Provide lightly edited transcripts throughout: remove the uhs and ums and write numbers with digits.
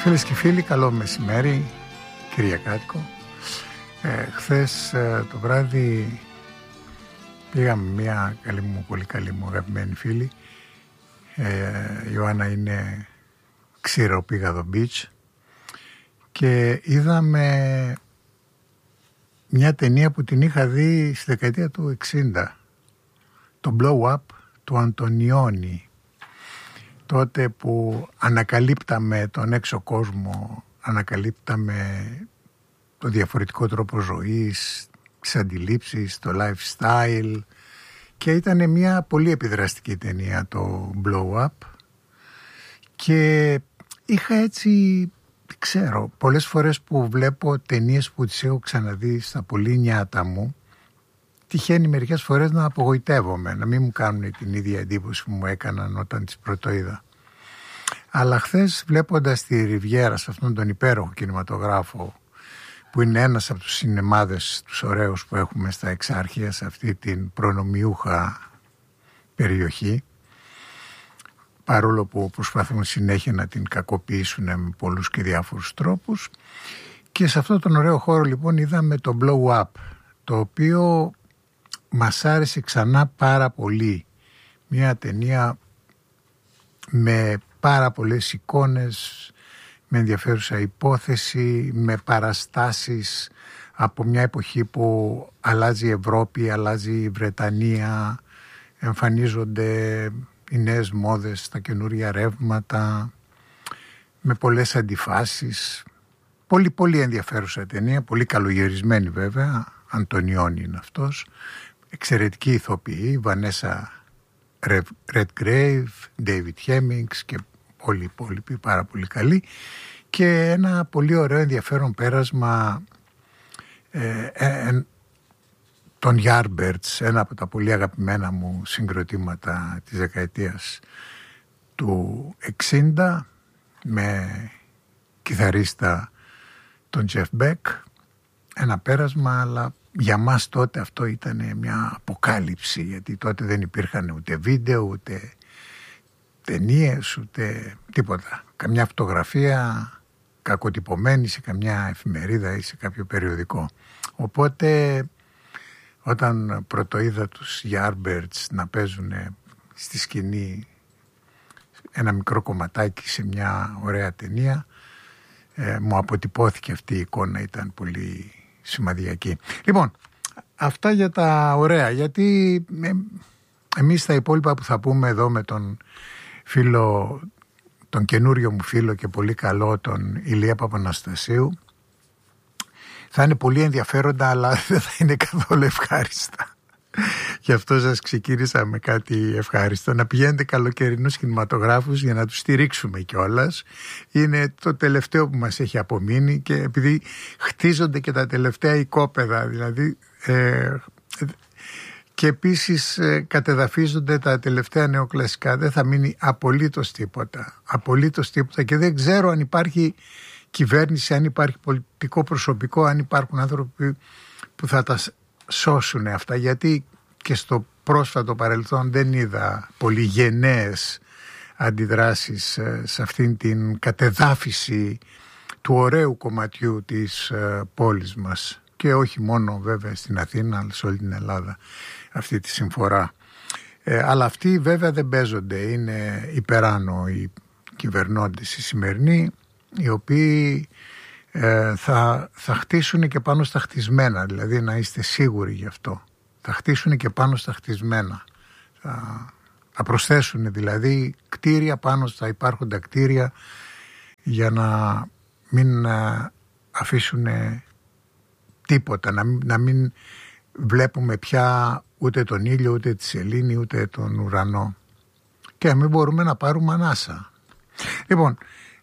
Φίλες και φίλοι, καλό μεσημέρι, Κυριακάτικο. Χθες το βράδυ πήγαμε μια πολύ καλή μου αγαπημένη φίλη. Η Ιωάννα είναι Ξηροπήγαδο Beach και είδαμε μια ταινία που την είχα δει στη δεκαετία του 60, το Blow Up του Αντωνιόνι. Τότε που ανακαλύπταμε τον έξω κόσμο, ανακαλύπταμε το διαφορετικό τρόπο ζωής, τις αντιλήψεις, το lifestyle, και ήταν μια πολύ επιδραστική ταινία το Blow Up. Και είχα έτσι, ξέρω, πολλές φορές που βλέπω ταινίες που τις έχω ξαναδεί στα πολύ νιάτα μου, τυχαίνει μερικές φορές να απογοητεύομαι, να μην μου κάνουν την ίδια εντύπωση που μου έκαναν όταν τις πρωτοείδα. Αλλά χθες, βλέποντας τη Ριβιέρα, σε αυτόν τον υπέροχο κινηματογράφο, που είναι ένας από τους σινεμάδες τους ωραίους που έχουμε στα Εξάρχεια, σε αυτή την προνομιούχα περιοχή, παρόλο που προσπαθούν συνέχεια να την κακοποιήσουν με πολλούς και διάφορους τρόπους, και σε αυτόν τον ωραίο χώρο λοιπόν είδαμε το Blow Up, το οποίο μας άρεσε ξανά πάρα πολύ. Μια ταινία με πάρα πολλές εικόνες, με ενδιαφέρουσα υπόθεση, με παραστάσεις από μια εποχή που αλλάζει η Ευρώπη, αλλάζει η Βρετανία, εμφανίζονται οι νέες μόδες, τα καινούρια ρεύματα, με πολλές αντιφάσεις. Πολύ ενδιαφέρουσα ταινία, πολύ καλογερισμένη βέβαια, Αντωνιόνι είναι αυτός, εξαιρετική ηθοποιή, Βανέσα Redgrave, David Hemmings και όλοι οι υπόλοιποι πάρα πολύ καλοί, και ένα πολύ ωραίο ενδιαφέρον πέρασμα των Yardbirds, ένα από τα πολύ αγαπημένα μου συγκροτήματα της δεκαετίας του 60, με κιθαρίστα τον Jeff Beck. Ένα πέρασμα, αλλά για μας τότε αυτό ήταν μια αποκάλυψη, γιατί τότε δεν υπήρχαν ούτε βίντεο, ούτε ταινίες, ούτε τίποτα. Καμιά φωτογραφία κακοτυπωμένη σε καμιά εφημερίδα ή σε κάποιο περιοδικό. Οπότε όταν πρωτοείδα τους Yardbirds να παίζουν στη σκηνή ένα μικρό κομματάκι σε μια ωραία ταινία, μου αποτυπώθηκε αυτή η εικόνα, ήταν πολύ σημαδιακή. Λοιπόν, αυτά για τα ωραία, γιατί εμείς τα υπόλοιπα που θα πούμε εδώ με τον φίλο, τον καινούριο μου φίλο και πολύ καλό, τον Ηλία Παπαναστασίου, θα είναι πολύ ενδιαφέροντα, αλλά δεν θα είναι καθόλου ευχάριστα. Γι' αυτό σας ξεκίνησα με κάτι ευχάριστο. Να πηγαίνετε καλοκαιρινούς κινηματογράφους για να τους στηρίξουμε κιόλας. Είναι το τελευταίο που μας έχει απομείνει, και επειδή χτίζονται και τα τελευταία οικόπεδα, δηλαδή, και επίσης κατεδαφίζονται τα τελευταία νεοκλασικά, δεν θα μείνει απολύτως τίποτα. Απολύτως τίποτα, και δεν ξέρω αν υπάρχει κυβέρνηση, αν υπάρχει πολιτικό προσωπικό, αν υπάρχουν άνθρωποι που θα τα σώσουν αυτά, γιατί και στο πρόσφατο παρελθόν δεν είδα πολύ γενναίες αντιδράσεις σε αυτήν την κατεδάφιση του ωραίου κομματιού της πόλης μας, και όχι μόνο βέβαια στην Αθήνα, αλλά σε όλη την Ελλάδα αυτή τη συμφορά. Αλλά αυτοί βέβαια δεν παίζονται, είναι υπεράνω οι κυβερνώντες οι σημερινοί, οι οποίοι θα χτίσουν και πάνω στα χτισμένα, δηλαδή να είστε σίγουροι γι' αυτό. Θα χτίσουν και πάνω στα χτισμένα. Θα προσθέσουν δηλαδή κτίρια πάνω στα υπάρχοντα κτίρια, για να μην αφήσουν τίποτα, να μην βλέπουμε πια ούτε τον ήλιο, ούτε τη σελήνη, ούτε τον ουρανό, και να μην μπορούμε να πάρουμε ανάσα. Λοιπόν,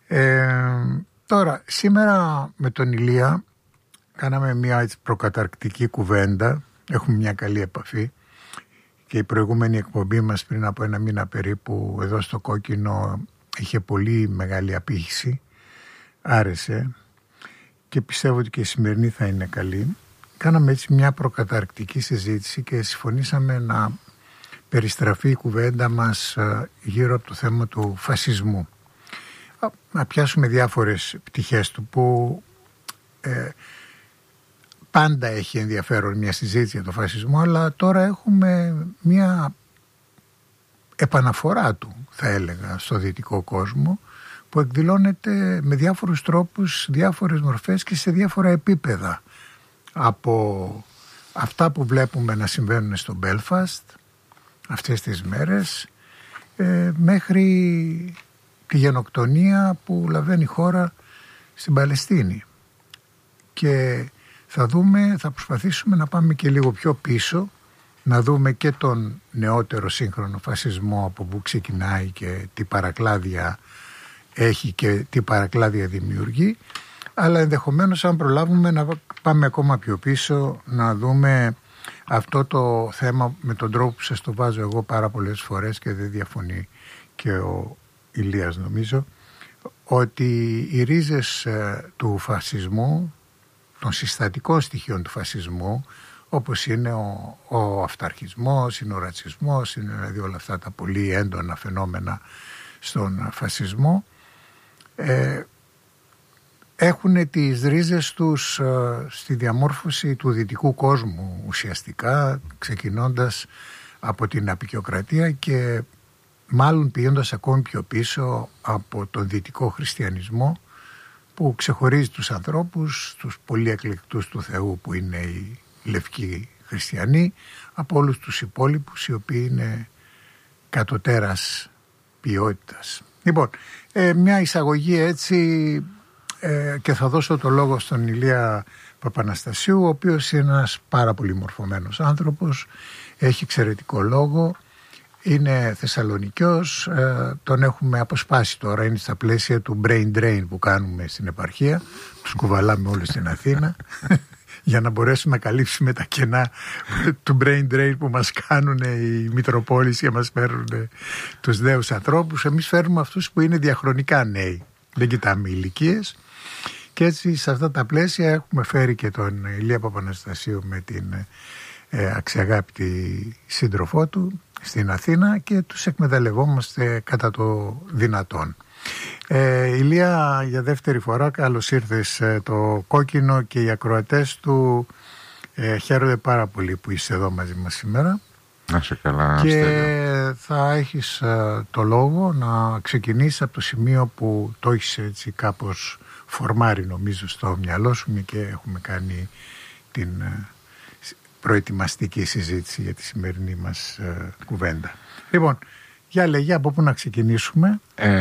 τώρα σήμερα με τον Ηλία κάναμε μια προκαταρκτική κουβέντα, έχουμε μια καλή επαφή, και η προηγούμενη εκπομπή μας πριν από ένα μήνα περίπου εδώ στο Κόκκινο είχε πολύ μεγάλη απήχηση, άρεσε, και πιστεύω ότι και η σημερινή θα είναι καλή. Κάναμε έτσι μια προκαταρκτική συζήτηση και συμφωνήσαμε να περιστραφεί η κουβέντα μας γύρω από το θέμα του φασισμού. να πιάσουμε διάφορες πτυχές του που πάντα έχει ενδιαφέρον μια συζήτηση για το φασισμό, αλλά τώρα έχουμε μια επαναφορά του, θα έλεγα, στο δυτικό κόσμο, που εκδηλώνεται με διάφορους τρόπους, διάφορες μορφές και σε διάφορα επίπεδα. Από αυτά που βλέπουμε να συμβαίνουν στο Μπέλφαστ αυτές τις μέρες, μέχρι τη γενοκτονία που λαβαίνει η χώρα στην Παλαιστίνη. Και θα προσπαθήσουμε να πάμε και λίγο πιο πίσω, να δούμε και τον νεότερο σύγχρονο φασισμό, από που ξεκινάει και τι παρακλάδια έχει και τι παρακλάδια δημιουργεί, αλλά ενδεχομένως αν προλάβουμε να πάμε ακόμα πιο πίσω, να δούμε αυτό το θέμα με τον τρόπο που σας το βάζω εγώ πάρα πολλές φορές και δεν διαφωνεί και ο Ηλίας, νομίζω, ότι οι ρίζες του φασισμού, των συστατικών στοιχείων του φασισμού, όπως είναι ο αυταρχισμός, είναι ο ρατσισμός, είναι δηλαδή όλα αυτά τα πολύ έντονα φαινόμενα στον φασισμό, έχουν τις ρίζες τους στη διαμόρφωση του δυτικού κόσμου ουσιαστικά, ξεκινώντας από την αποικιοκρατία και μάλλον πηγαίνοντας ακόμη πιο πίσω από τον δυτικό χριστιανισμό, που ξεχωρίζει τους ανθρώπους, τους πολύ εκλεκτούς του Θεού που είναι οι λευκοί χριστιανοί, από όλους τους υπόλοιπους οι οποίοι είναι κατωτέρας ποιότητας. Λοιπόν, μια εισαγωγή έτσι, και θα δώσω το λόγο στον Ηλία Παπαναστασίου, ο οποίος είναι ένας πάρα πολύ μορφωμένος άνθρωπος, έχει εξαιρετικό λόγο, είναι Θεσσαλονικιός, τον έχουμε αποσπάσει τώρα, είναι στα πλαίσια του brain drain που κάνουμε στην επαρχία, τους κουβαλάμε όλους στην Αθήνα για να μπορέσουμε να καλύψουμε τα κενά του brain drain που μας κάνουν οι Μητροπόλεις και μας φέρουν τους νέους ανθρώπους. Εμείς φέρνουμε αυτούς που είναι διαχρονικά νέοι, δεν κοιτάμε ηλικίες, και έτσι σε αυτά τα πλαίσια έχουμε φέρει και τον Ηλία Παπαναστασίου με την αξιαγάπητη σύντροφό του στην Αθήνα και τους εκμεταλλευόμαστε κατά το δυνατόν. Ηλία, για δεύτερη φορά καλώς ήρθες. Το Κόκκινο και οι ακροατές του χαίρονται πάρα πολύ που είσαι εδώ μαζί μας σήμερα. Να σε καλά, και Στέλιο. θα έχεις το λόγο να ξεκινήσεις από το σημείο που το έχεις έτσι κάπως φορμάρει, νομίζω, στο μυαλό σου, και έχουμε κάνει την προετοιμαστική συζήτηση για τη σημερινή μας κουβέντα. Λοιπόν, για λέγε από πού να ξεκινήσουμε.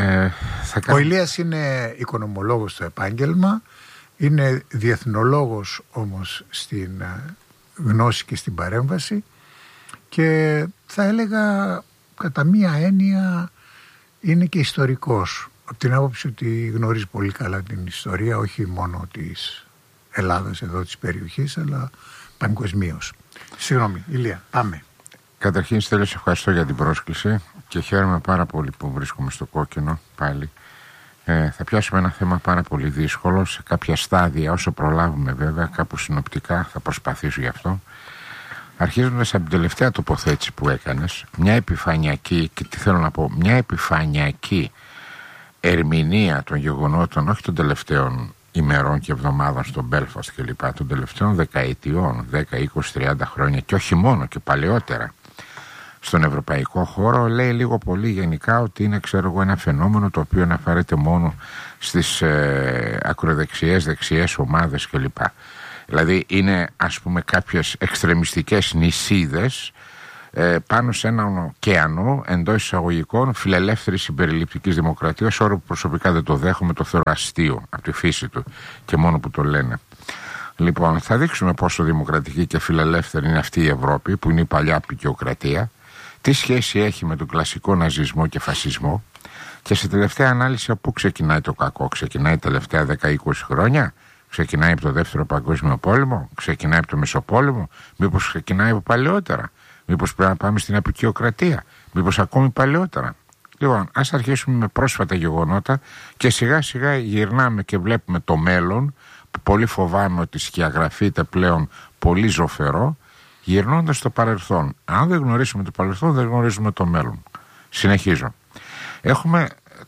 Ο Ηλίας είναι οικονομολόγος στο επάγγελμα, είναι διεθνολόγος όμως στην γνώση και στην παρέμβαση, και θα έλεγα κατά μία έννοια είναι και ιστορικός, από την άποψη ότι γνωρίζει πολύ καλά την ιστορία, όχι μόνο της Ελλάδας, εδώ της περιοχής, αλλά παγκοσμίως. Συγγνώμη, Ηλία, πάμε. Καταρχήν, Στέλιο, σε ευχαριστώ για την πρόσκληση και χαίρομαι πάρα πολύ που βρίσκομαι στο Κόκκινο πάλι. Θα πιάσουμε ένα θέμα πάρα πολύ δύσκολο σε κάποια στάδια, όσο προλάβουμε βέβαια, κάπου συνοπτικά θα προσπαθήσω γι' αυτό. Αρχίζοντας από την τελευταία τοποθέτηση που έκανες, μια επιφανειακή, και τι θέλω να πω, μια επιφανειακή ερμηνεία των γεγονότων, όχι των τελευταίων ημερών και εβδομάδων στο Μπέλφαστ και λοιπά, των τελευταίων δεκαετιών, 10, 20, 30 χρόνια και όχι μόνο, και παλαιότερα στον ευρωπαϊκό χώρο, λέει λίγο πολύ γενικά ότι είναι, ξέρω εγώ, ένα φαινόμενο το οποίο αναφέρεται μόνο στις ακροδεξιές, δεξιές ομάδες και λοιπά. Δηλαδή είναι, ας πούμε, κάποιες εξτρεμιστικές νησίδες πάνω σε έναν ωκεανό εντός εισαγωγικών φιλελεύθερης συμπεριληπτικής δημοκρατίας, όρο που προσωπικά δεν το δέχομαι, το θεωρώ αστείο από τη φύση του και μόνο που το λένε. Λοιπόν, θα δείξουμε πόσο δημοκρατική και φιλελεύθερη είναι αυτή η Ευρώπη, που είναι η παλιά αποικιοκρατία, τι σχέση έχει με τον κλασικό ναζισμό και φασισμό, και σε τελευταία ανάλυση από πού ξεκινάει το κακό. Ξεκινάει τελευταία 10-20 χρόνια, ξεκινάει από το Δεύτερο Παγκόσμιο Πόλεμο, ξεκινάει από το Μεσοπόλεμο, μήπως ξεκινάει από παλαιότερα, μήπως πρέπει να πάμε στην αποικιοκρατία, μήπως ακόμη παλαιότερα. Λοιπόν, ας αρχίσουμε με πρόσφατα γεγονότα και σιγά σιγά γυρνάμε και βλέπουμε το μέλλον, που πολύ φοβάμαι ότι σκιαγραφείται πλέον πολύ ζωφερό, γυρνώντας στο παρελθόν. Αν δεν γνωρίσουμε το παρελθόν, δεν γνωρίζουμε το μέλλον. Συνεχίζω. Έχουμε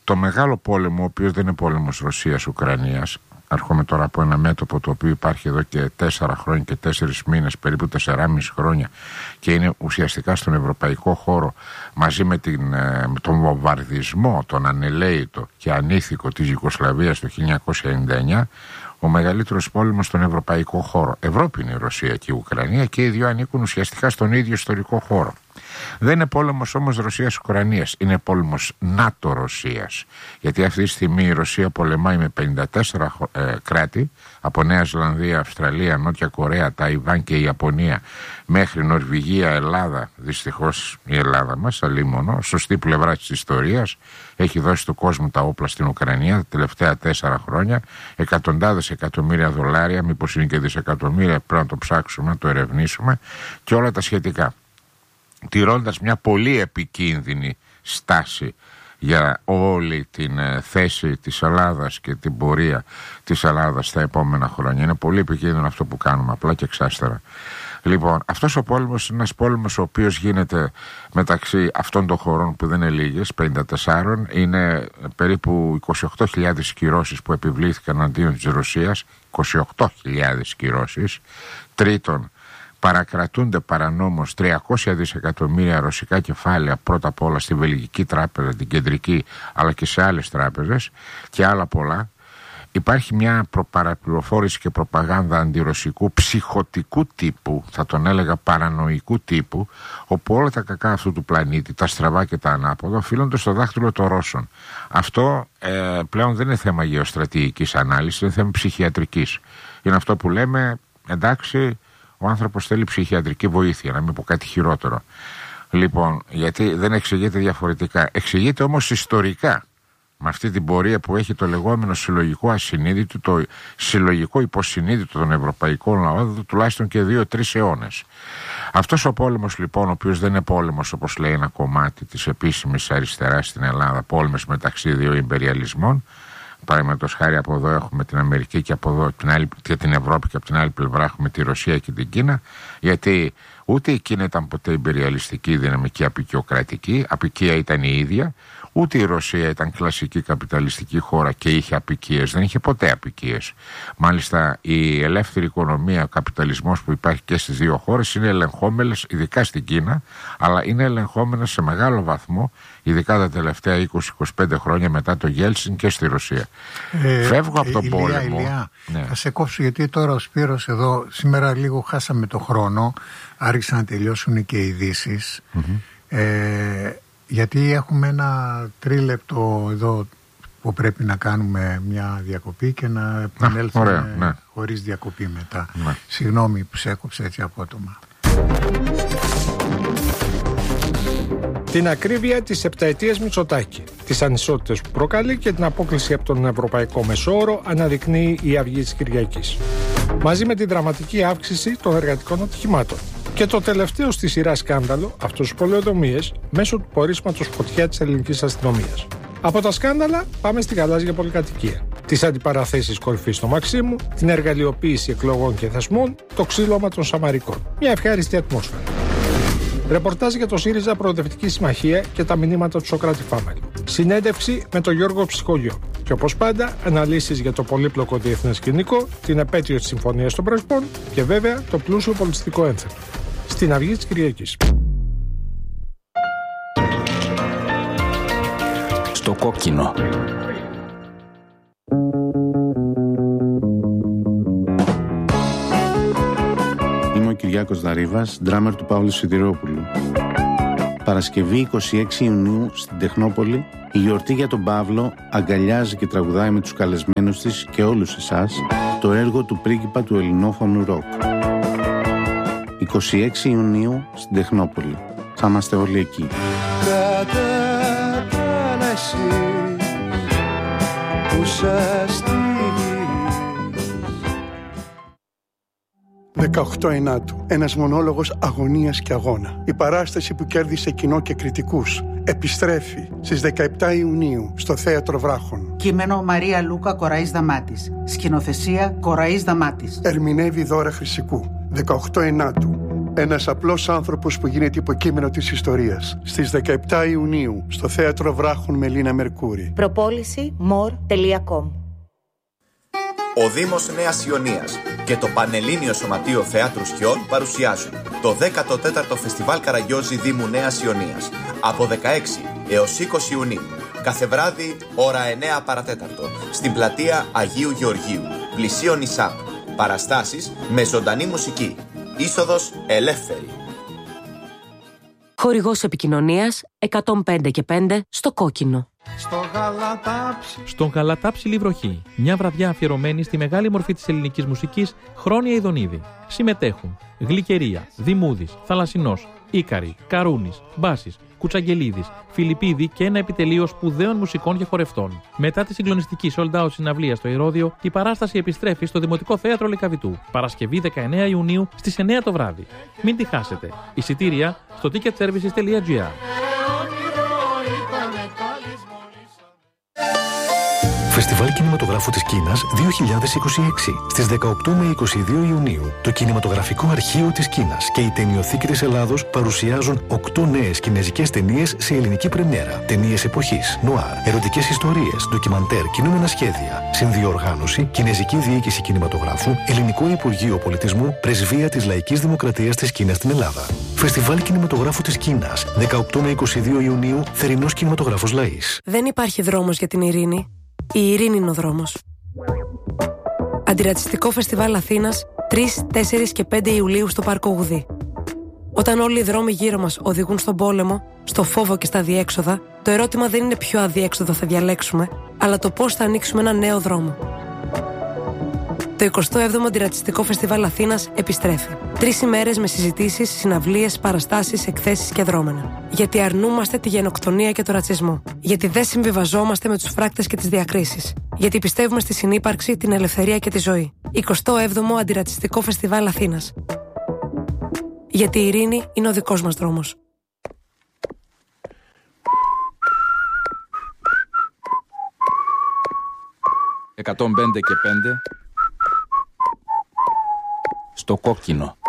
το μεγάλο πόλεμο, ο οποίος δεν είναι πόλεμος Ρωσίας-Ουκρανίας, έρχομαι τώρα από ένα μέτωπο το οποίο υπάρχει εδώ και 4 χρόνια και 4 μήνες, περίπου 4,5 χρόνια, και είναι ουσιαστικά στον ευρωπαϊκό χώρο, μαζί με τον βομβαρδισμό, τον ανελαίητο και ανήθικο της Ιουγκοσλαβίας το 1999, ο μεγαλύτερος πόλεμος στον ευρωπαϊκό χώρο. Ευρώπη είναι η Ρωσία και η Ουκρανία και οι δύο ανήκουν ουσιαστικά στον ίδιο ιστορικό χώρο. Δεν είναι πόλεμος όμως Ρωσίας-Ουκρανίας, είναι πόλεμος ΝΑΤΟ-Ρωσίας. Γιατί αυτή τη στιγμή η Ρωσία πολεμάει με 54 κράτη, από Νέα Ζηλανδία, Αυστραλία, Νότια Κορέα, Ταϊβάν και η Ιαπωνία, μέχρι Νορβηγία, Ελλάδα. Δυστυχώς η Ελλάδα μας, αλίμονο, σωστή πλευρά της ιστορίας, έχει δώσει του κόσμου τα όπλα στην Ουκρανία τα τελευταία 4 χρόνια, εκατοντάδες εκατομμύρια δολάρια, μήπως είναι και δισεκατομμύρια, πρέπει να το ψάξουμε, να το ερευνήσουμε, και όλα τα σχετικά. Τηρώντας μια πολύ επικίνδυνη στάση για όλη την θέση της Ελλάδας και την πορεία της Ελλάδας στα επόμενα χρόνια. Είναι πολύ επικίνδυνο αυτό που κάνουμε, απλά και εξάστερα. Λοιπόν, αυτός ο πόλεμος είναι ένας πόλεμος ο οποίος γίνεται μεταξύ αυτών των χωρών που δεν είναι λίγες, 54, είναι περίπου 28.000 κυρώσεις που επιβλήθηκαν αντίον της Ρωσίας, 28.000 κυρώσεις. Τρίτον, παρακρατούνται παρανόμως 300 δισεκατομμύρια ρωσικά κεφάλαια, πρώτα απ' όλα στη Βελγική τράπεζα, την κεντρική, αλλά και σε άλλες τράπεζες και άλλα πολλά. Υπάρχει μια παραπληροφόρηση και προπαγάνδα αντιρωσικού, ψυχοτικού τύπου, θα τον έλεγα παρανοϊκού τύπου, όπου όλα τα κακά αυτού του πλανήτη, τα στραβά και τα ανάποδα, οφείλονται στο δάχτυλο των Ρώσων. Αυτό πλέον δεν είναι θέμα γεωστρατηγικής ανάλυσης, είναι θέμα ψυχιατρικής. Είναι αυτό που λέμε, εντάξει, ο άνθρωπος θέλει ψυχιατρική βοήθεια, να μην πω κάτι χειρότερο. Λοιπόν, γιατί δεν εξηγείται διαφορετικά. Εξηγείται όμως ιστορικά, με αυτή την πορεία που έχει το λεγόμενο συλλογικό ασυνείδητο, το συλλογικό υποσυνείδητο των ευρωπαϊκών λαών, τουλάχιστον και 2-3 αιώνες. Αυτός ο πόλεμος λοιπόν, ο οποίος δεν είναι πόλεμος όπως λέει ένα κομμάτι της επίσημης αριστεράς στην Ελλάδα, πόλεμος μεταξύ δύο ιμπεριαλισμών. Παραδείγματος χάρη, από εδώ έχουμε την Αμερική και από εδώ την Ευρώπη, και από την άλλη πλευρά έχουμε τη Ρωσία και την Κίνα, γιατί ούτε η Κίνα ήταν ποτέ ιμπεριαλιστική, δυναμική, απικιοκρατική, απικία ήταν η ίδια, ούτε η Ρωσία ήταν κλασική καπιταλιστική χώρα και είχε απικίες, δεν είχε ποτέ απικίες. Μάλιστα η ελεύθερη οικονομία, ο καπιταλισμός που υπάρχει και στις δύο χώρες είναι ελεγχόμενες, ειδικά στην Κίνα, αλλά είναι ελεγχόμενες σε μεγάλο βαθμό, ειδικά τα τελευταία 20-25 χρόνια μετά το Γέλτσιν, και στη Ρωσία. Φεύγω από τον πόλεμο. Ηλία, ναι. Θα σε κόψω, γιατί τώρα ο Σπύρος εδώ, σήμερα λίγο χάσαμε το χρόνο, άρχισαν να τελειώσουν και οι ειδήσεις. Γιατί έχουμε ένα 3 λεπτό εδώ που πρέπει να κάνουμε μια διακοπή και να επανέλθουμε χωρίς διακοπή μετά. Συγγνώμη που σε έκοψε έτσι απότομα. Την ακρίβεια της επταετίας Μητσοτάκη, τις ανισότητες που προκαλεί και την απόκλιση από τον ευρωπαϊκό μεσόωρο αναδεικνύει η Αυγή της Κυριακής. Μαζί με την δραματική αύξηση των εργατικών ατυχημάτων. Και το τελευταίο στη σειρά σκάνδαλο, αυτός τους πολεοδομίες, μέσω του πορίσματος φωτιά της ελληνικής αστυνομίας. Από τα σκάνδαλα πάμε στη γαλάζια πολυκατοικία. Τις αντιπαραθέσεις κορυφής στο Μαξίμου, την εργαλειοποίηση εκλογών και θεσμών, το ξύλωμα των Σαμαρικών. Μια ευχάριστη ατμόσφαιρα. Ρεπορτάζ για το ΣΥΡΙΖΑ Προοδευτική Συμμαχία και τα μηνύματα του Σοκράτη Φάμελ. Συνέντευξη με τον Γιώργο Ψυχολιό. Και όπως πάντα, αναλύσεις για το πολύπλοκο διεθνές σκηνικό, την επέτειο της Συμφωνίας των Πρεσπών και βέβαια το πλούσιο πολιτιστικό ένθετο. Στην Αυγή της Κυριακής. Στο κόκκινο. Είμαι ο Κυριάκος Δαρίβας, ντράμερ του Παύλου Σιδηρόπουλου. Παρασκευή 26 Ιουνίου στην Τεχνόπολη, η γιορτή για τον Παύλο αγκαλιάζει και τραγουδάει με τους καλεσμένους της και όλους εσάς το έργο του πρίγκιπα του ελληνόφωνου ροκ. 26 Ιουνίου στην Τεχνόπολη. Θα είμαστε όλοι εκεί. Κατά εσείς που σας τύχει. 18 Ενάτου. Ένας μονόλογος αγωνίας και αγώνα. Η παράσταση που κέρδισε κοινό και κριτικούς επιστρέφει στις 17 Ιουνίου στο Θέατρο Βράχων. Κείμενο Μαρία Λούκα Κοραής Δαμάτης. Σκηνοθεσία Κοραής Δαμάτης. Ερμηνεύει Δώρα Χρυσικού. 18 Ενάτου. Ένας απλός άνθρωπος που γίνεται υποκείμενο της ιστορίας. Στις 17 Ιουνίου, στο Θέατρο Βράχων με Λίνα Μερκούρη. Προπόληση more.com. Ο Δήμος Νέας Ιωνίας και το Πανελλήνιο Σωματείο Θεάτρου Σκιών παρουσιάζουν το 14ο Φεστιβάλ Καραγκιόζη Δήμου Νέας Ιωνίας από 16 έως 20 Ιουνίου. Κάθε βράδυ, ώρα 9 παρατέταρτο, στην πλατεία Αγίου Γεωργίου, πλησίον ΙΣΑΠ. Παραστάσεις με ζωντανή μουσική. Είσοδος ελεύθερη. Χορηγός επικοινωνίας 105 και 5 στο Κόκκινο. Στον Γαλατάψιλη Βροχή, μια βραδιά αφιερωμένη στη μεγάλη μορφή της ελληνικής μουσικής, Χρόνια Ιδονίδη. Συμμετέχουν Γλυκερία, Δημούδης, Θαλασσινός, Ίκαρη, Καρούνης, Μπάσης, Κουτσαγγελίδης, Φιλιππίδη και ένα επιτελείο σπουδαίων μουσικών και χορευτών. Μετά τη συγκλονιστική sold out συναυλία στο Ηρώδειο, η παράσταση επιστρέφει στο Δημοτικό Θέατρο Λυκαβητού, Παρασκευή 19 Ιουνίου στις 9 το βράδυ. Μην τη χάσετε. Εισιτήρια στο ticketservices.gr. Φεστιβάλ Κινηματογράφου της Κίνας 2026. Στις 18 με 22 Ιουνίου, το Κινηματογραφικό Αρχείο της Κίνας και η Ταινιοθήκη της Ελλάδος παρουσιάζουν 8 νέες κινεζικές ταινίες σε ελληνική πρεμιέρα. Ταινίες εποχής, νουάρ, ερωτικές ιστορίες, ντοκιμαντέρ, κινούμενα σχέδια. Συνδιοργάνωση, Κινεζική Διοίκηση Κινηματογράφου, Ελληνικό Υπουργείο Πολιτισμού, Πρεσβεία της Λαϊκής Δημοκρατίας της Κίνας στην Ελλάδα. Φεστιβάλ Κινηματογράφου της Κίνας 18 με 22 Ιουνίου, θερινός κινηματογράφος Λαΐς. Δεν υπάρχει δρόμος για την ειρήνη. Η ειρήνη είναι ο δρόμος. Αντιρατσιστικό Φεστιβάλ Αθήνας 3, 4 και 5 Ιουλίου στο Πάρκο Γουδί. Όταν όλοι οι δρόμοι γύρω μας οδηγούν στον πόλεμο, στο φόβο και στα αδιέξοδα, το ερώτημα δεν είναι ποιο αδιέξοδο θα διαλέξουμε, αλλά το πώς θα ανοίξουμε ένα νέο δρόμο. Το 27ο Αντιρατσιστικό Φεστιβάλ Αθήνας επιστρέφει. 3 ημέρες με συζητήσεις, συναυλίες, παραστάσεις, εκθέσεις και δρόμενα. Γιατί αρνούμαστε τη γενοκτονία και τον ρατσισμό. Γιατί δεν συμβιβαζόμαστε με τους φράκτες και τις διακρίσεις. Γιατί πιστεύουμε στη συνύπαρξη, την ελευθερία και τη ζωή. 27ο Αντιρατσιστικό Φεστιβάλ Αθήνας. Γιατί η ειρήνη είναι ο δικός μας δρόμος. «105 και 5» στο Κόκκινο.